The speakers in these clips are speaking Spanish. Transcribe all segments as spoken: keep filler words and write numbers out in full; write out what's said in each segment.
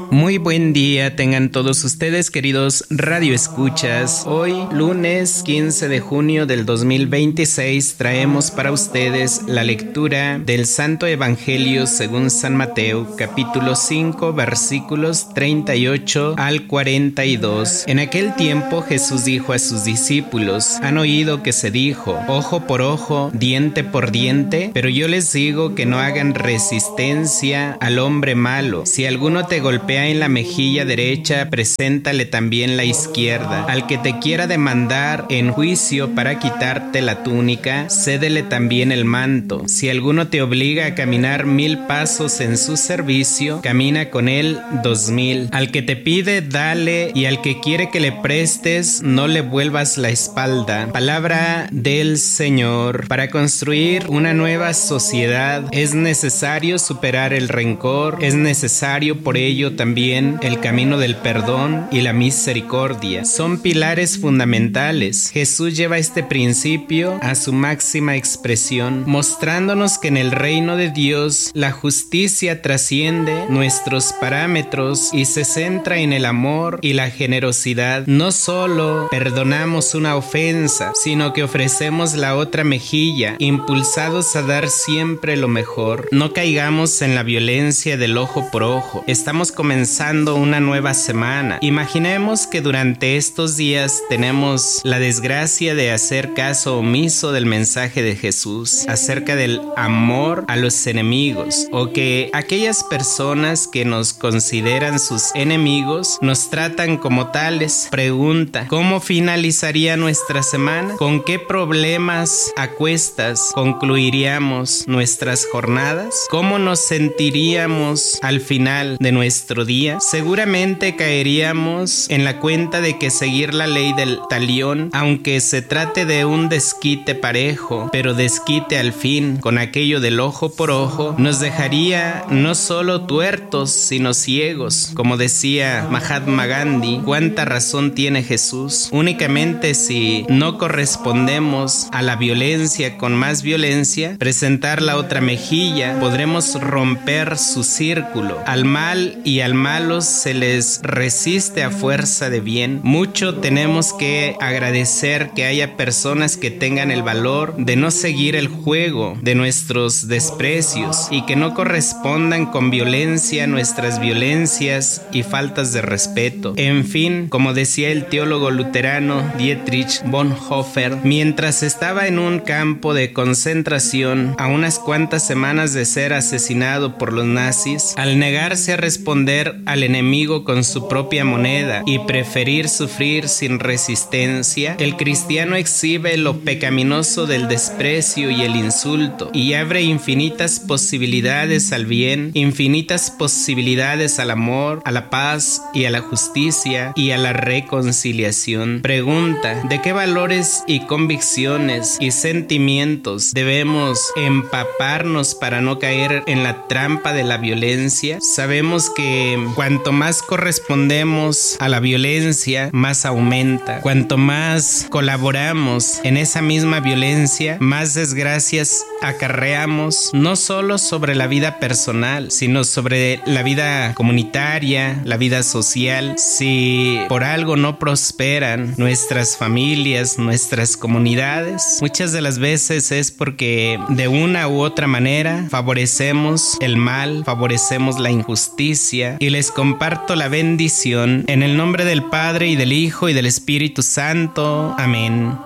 Muy buen día tengan todos ustedes, queridos radioescuchas. Hoy, lunes quince de junio del dos mil veintiséis, traemos para ustedes la lectura del Santo Evangelio según San Mateo, capítulo cinco, versículos treinta y ocho al cuarenta y dos. En aquel tiempo Jesús dijo a sus discípulos: han oído que se dijo, ojo por ojo, diente por diente, pero yo les digo que no hagan resistencia al hombre malo. Si alguno te golpea en la mejilla derecha, preséntale también la izquierda. Al que te quiera demandar en juicio para quitarte la túnica, cédele también el manto. Si alguno te obliga a caminar mil pasos en su servicio, camina con él dos mil. Al que te pide, dale, y al que quiere que le prestes, no le vuelvas la espalda. Palabra del Señor. Para construir una nueva sociedad es necesario superar el rencor, es necesario por ello también También el camino del perdón y la misericordia. Son pilares fundamentales. Jesús lleva este principio a su máxima expresión, mostrándonos que en el reino de Dios la justicia trasciende nuestros parámetros y se centra en el amor y la generosidad. No solo perdonamos una ofensa, sino que ofrecemos la otra mejilla, impulsados a dar siempre lo mejor. No caigamos en la violencia del ojo por ojo. Estamos comenzando una nueva semana. Imaginemos que durante estos días tenemos la desgracia de hacer caso omiso del mensaje de Jesús acerca del amor a los enemigos, o que aquellas personas que nos consideran sus enemigos nos tratan como tales. Pregunta: ¿cómo finalizaría nuestra semana? ¿Con qué problemas a cuestas concluiríamos nuestras jornadas? ¿Cómo nos sentiríamos al final de nuestro día? Seguramente caeríamos en la cuenta de que seguir la ley del talión, aunque se trate de un desquite parejo, pero desquite al fin con aquello del ojo por ojo, nos dejaría no solo tuertos, sino ciegos. Como decía Mahatma Gandhi, ¿cuánta razón tiene Jesús? Únicamente si no correspondemos a la violencia con más violencia, presentar la otra mejilla, podremos romper su círculo. Al mal y al malos se les resiste a fuerza de bien. Mucho tenemos que agradecer que haya personas que tengan el valor de no seguir el juego de nuestros desprecios y que no correspondan con violencia nuestras violencias y faltas de respeto. En fin, como decía el teólogo luterano Dietrich Bonhoeffer, mientras estaba en un campo de concentración a unas cuantas semanas de ser asesinado por los nazis, al negarse a responder al enemigo con su propia moneda y preferir sufrir sin resistencia, el cristiano exhibe lo pecaminoso del desprecio y el insulto y abre infinitas posibilidades al bien, infinitas posibilidades al amor, a la paz y a la justicia y a la reconciliación. Pregunta: ¿de qué valores y convicciones y sentimientos debemos empaparnos para no caer en la trampa de la violencia? Sabemos que cuanto más correspondemos a la violencia, más aumenta. Cuanto más colaboramos en esa misma violencia, más desgracias acarreamos, no solo sobre la vida personal, sino sobre la vida comunitaria, la vida social. Si por algo no prosperan nuestras familias, nuestras comunidades, muchas de las veces es porque de una u otra manera favorecemos el mal, favorecemos la injusticia. Y les comparto la bendición en el nombre del Padre y del Hijo y del Espíritu Santo. Amén.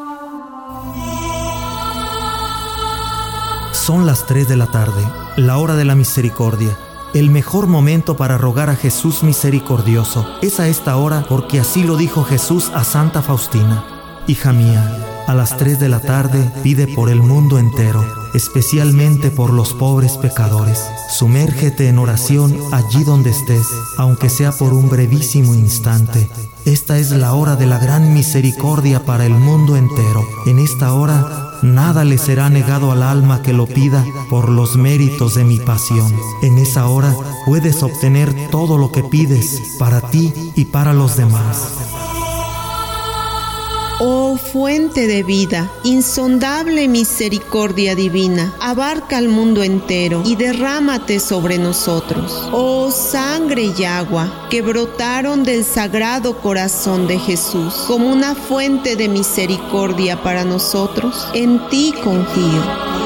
Son las tres de la tarde, la hora de la misericordia. El mejor momento para rogar a Jesús misericordioso es a esta hora, porque así lo dijo Jesús a Santa Faustina. Hija mía, a las tres de la tarde pide por el mundo entero, especialmente por los pobres pecadores. Sumérgete en oración allí donde estés, aunque sea por un brevísimo instante. Esta es la hora de la gran misericordia para el mundo entero. En esta hora nada le será negado al alma que lo pida por los méritos de mi pasión. En esa hora puedes obtener todo lo que pides para ti y para los demás. Oh fuente de vida, insondable misericordia divina, abarca al mundo entero y derrámate sobre nosotros. Oh sangre y agua que brotaron del sagrado corazón de Jesús como una fuente de misericordia para nosotros, en ti confío.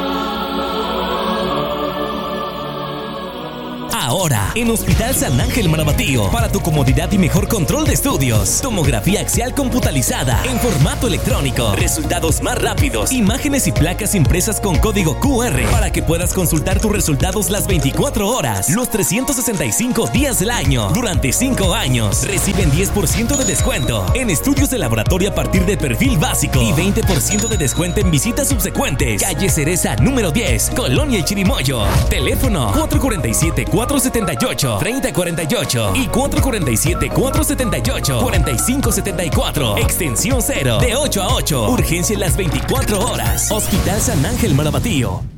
Ahora, en Hospital San Ángel Marabatío, para tu comodidad y mejor control de estudios. Tomografía axial computarizada en formato electrónico. Resultados más rápidos. Imágenes y placas impresas con código Q R para que puedas consultar tus resultados las veinticuatro horas, los trescientos sesenta y cinco días del año. Durante cinco años, reciben diez por ciento de descuento en estudios de laboratorio a partir de perfil básico y veinte por ciento de descuento en visitas subsecuentes. Calle Cereza número diez, Colonia El Chirimoyo. Teléfono cuatro cuatro siete, cuatro siete ocho, tres cero cuatro ocho y cuatro cuatro siete, cuatro siete ocho, cuatro cinco siete cuatro. Extensión cero, de ocho a ocho. Urgencia en las veinticuatro horas. Hospital San Ángel Marabatío.